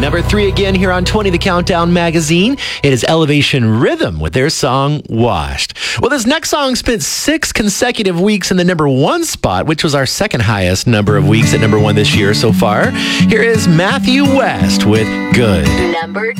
Number 3 again here on 20 The Countdown magazine. It is Elevation Rhythm with their song Washed. Well, this next song spent 6 consecutive weeks in the number 1 spot, which was our second highest number of weeks at number 1 this year so far. Here is Matthew West with Good. Number 2.